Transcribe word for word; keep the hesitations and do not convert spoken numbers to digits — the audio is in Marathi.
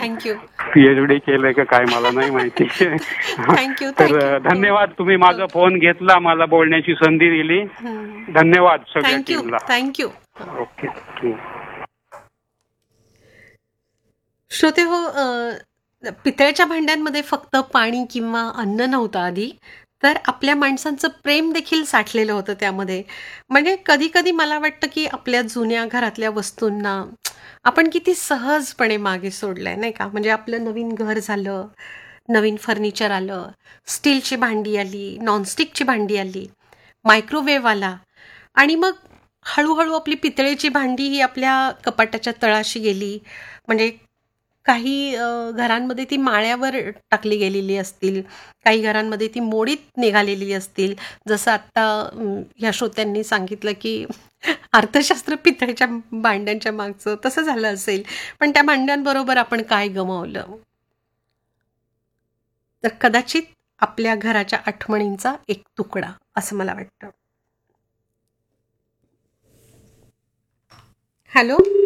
थँक्यू. पीएचडी केलंय का काय मला नाही माहिती. थँक्यू तर थँक्यू. धन्यवाद, तुम्ही माझा फोन घेतला, मला बोलण्याची संधी दिली. धन्यवाद सगळ्या थँक्यू टीमला. थँक्यू. ओके. श्रोते हो, अ, पितळेच्या भांड्यांमध्ये फक्त पाणी किंवा अन्न नव्हतं आधी, तर आपल्या माणसांचं प्रेम देखील साठलेलं होतं त्यामध्ये. म्हणजे कधी कधी मला वाटतं की आपल्या जुन्या घरातल्या वस्तूंना आपण किती सहजपणे मागे सोडलंय नाही का. म्हणजे आपलं नवीन घर झालं, नवीन फर्निचर आलं, स्टीलची भांडी आली, नॉनस्टिकची भांडी आली, मायक्रोवेव्ह आला, आणि मग हळूहळू आपली पितळेची भांडी ही आपल्या कपाटाच्या तळाशी गेली. म्हणजे काही अ, घरांमध्ये ती माळ्यावर टाकली गेलेली असतील, काही घरांमध्ये ती मोडीत निघालेली असतील. जसं आत्ता अं, ह्या श्रोत्यांनी सांगितलं की अर्थशास्त्र पितळेच्या भांड्यांच्या मागचं तसं झालं असेल. पण त्या भांड्यांबरोबर आपण काय गमावलं, तर कदाचित आपल्या घराच्या आठवणींचा एक तुकडा, असं मला वाटतं. हॅलो.